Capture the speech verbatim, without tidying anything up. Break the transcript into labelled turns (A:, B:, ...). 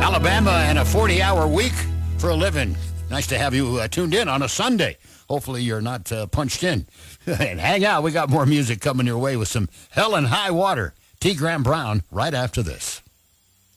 A: Alabama and a forty-hour week for a living. Nice to have you uh, tuned in on a Sunday. Hopefully you're not uh, punched in. And hang out. We got more music coming your way with some Hell and High Water. T. Graham Brown right after this.